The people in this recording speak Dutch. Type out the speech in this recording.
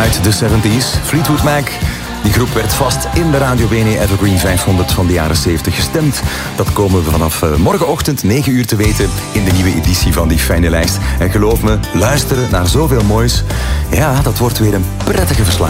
uit de 70s. Fleetwood Mac. Die groep werd vast in de Radio BNE Evergreen 500 van de jaren 70 gestemd. Dat komen we vanaf morgenochtend 9 uur te weten in de nieuwe editie van die fijne lijst. En geloof me, luisteren naar zoveel moois, ja, dat wordt weer een prettige verslaving.